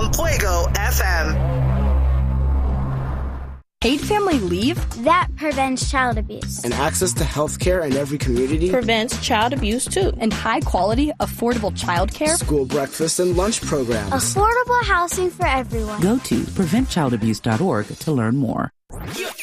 on Fuego FM. Paid family leave? That prevents child abuse. And access to health care in every community prevents child abuse, too. And high-quality, affordable child care? School breakfast and lunch programs. Affordable housing for everyone. Go to preventchildabuse.org to learn more.